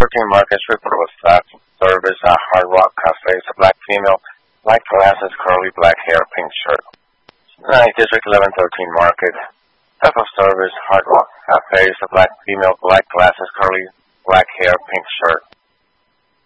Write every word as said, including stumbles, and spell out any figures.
thirteen Market Report was flat service at Hard Rock Cafe. It's a black female, black glasses, curly black hair, pink shirt. Ninth District eleven thirteen Market. Type of service, Hard Rock Cafe. It's a black female, black glasses, curly black hair, pink shirt.